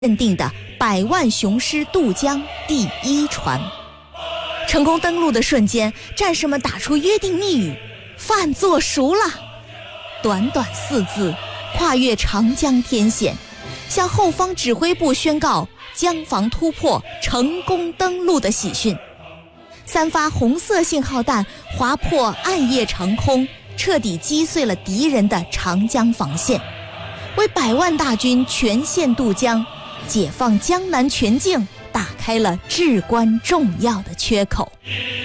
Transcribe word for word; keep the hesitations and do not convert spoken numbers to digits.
认定的百万雄师渡江第一船。成功登陆的瞬间，战士们打出约定密语：饭做熟了。短短四字，跨越长江天险，向后方指挥部宣告江防突破、成功登陆的喜讯。三发红色信号弹划破暗夜长空，彻底击碎了敌人的长江防线，为百万大军全线渡江、解放江南全境打开了至关重要的缺口。